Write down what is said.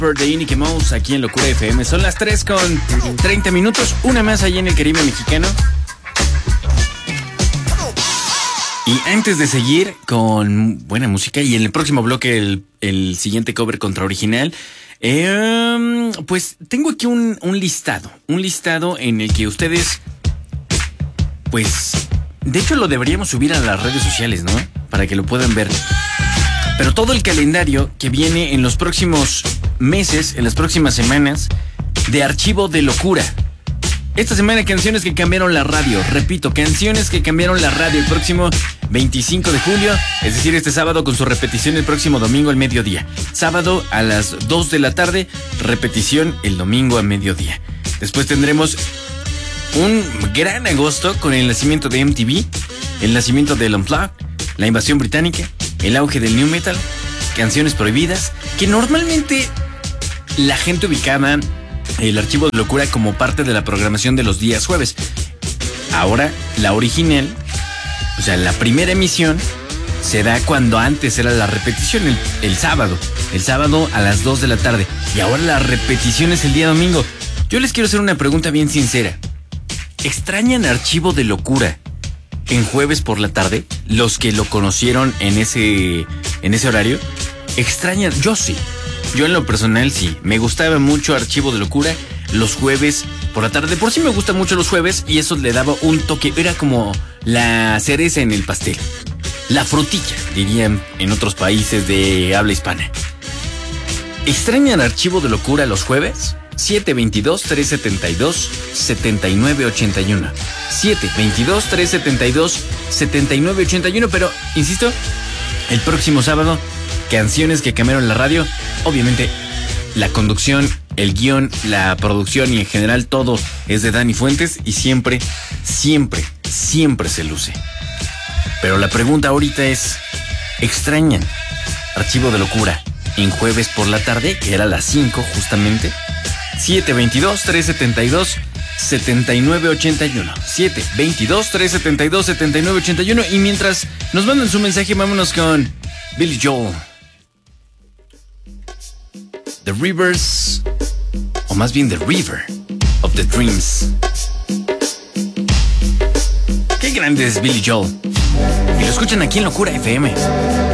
de Inique Mouse aquí en Locura FM. Son las 3:30, una más allá en el Caribe mexicano. Y antes de seguir con buena música y en el próximo bloque el siguiente cover contra original, pues tengo aquí un listado en el que ustedes, pues, de hecho lo deberíamos subir a las redes sociales, ¿no? Para que lo puedan ver. Pero todo el calendario que viene en los próximos meses, en las próximas semanas, de Archivo de Locura. Esta semana, canciones que cambiaron la radio. Repito, canciones que cambiaron la radio. El próximo 25 de julio, es decir, este sábado, con su repetición el próximo domingo al mediodía. Sábado a las 2 de la tarde, repetición el domingo a mediodía. Después tendremos un gran agosto con el nacimiento de MTV, el nacimiento del Unplugged, la invasión británica, el auge del New Metal, canciones prohibidas, que normalmente la gente ubicaba el Archivo de Locura como parte de la programación de los días jueves. Ahora, la original, o sea, la primera emisión, se da cuando antes era la repetición, el sábado a las 2 de la tarde. Y ahora la repetición es el día domingo. Yo les quiero hacer una pregunta bien sincera. ¿Extrañan Archivo de Locura en jueves por la tarde? Los que lo conocieron en ese horario, ¿extrañan? Yo sí. Yo en lo personal sí. Me gustaba mucho Archivo de Locura los jueves por la tarde. Por sí me gustan mucho los jueves y eso le daba un toque. Era como la cereza en el pastel. La frutilla, dirían en otros países de habla hispana. ¿Extrañan Archivo de Locura los jueves? 722-372-7981. 722-372-7981. Pero, insisto, el próximo sábado, canciones que cambiaron la radio. Obviamente, la conducción, el guión, la producción y en general todo es de Dani Fuentes y siempre se luce. Pero la pregunta ahorita es, ¿extrañan Archivo de Locura en jueves por la tarde, que era a las 5 justamente? 722-372-7981. 722-372-7981. Y mientras nos mandan su mensaje, vámonos con Billy Joel. The Rivers, o más bien The River of the Dreams. Qué grande es Billy Joel. Y lo escuchan aquí en Locura FM.